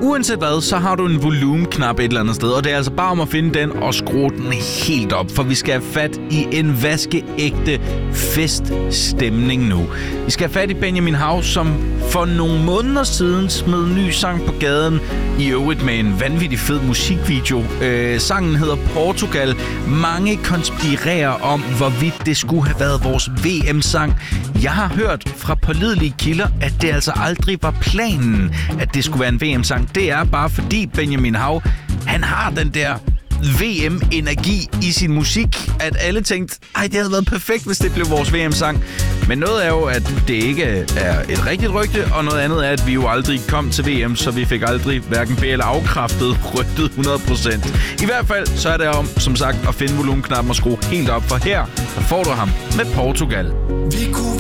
Uanset hvad, så har du en volumenknap et eller andet sted, og det er altså bare om at finde den og skrue den helt op, for vi skal have fat i en vaskeægte feststemning nu. Vi skal have fat i Benjamin Hav, som for nogle måneder siden smed ny sang på gaden, i øvrigt med en vanvittig fed musikvideo. Sangen hedder Portugal. Mange konspirerer om, hvorvidt det skulle have været vores VM-sang. Jeg har hørt fra pålidelige kilder, at det altså aldrig var planen, at det skulle være en VM-sang. Det er bare fordi Benjamin Hav, han har den der VM-energi i sin musik, at alle tænkte, det havde været perfekt, hvis det blev vores VM-sang. Men noget er jo, at det ikke er et rigtigt rygte, og noget andet er, at vi jo aldrig kom til VM, så vi fik aldrig hverken be- eller afkræftet rygtet 100%. I hvert fald så er det om, som sagt, at finde volumenknappen og skrue helt op, for her får du ham med Portugal. Vi kunne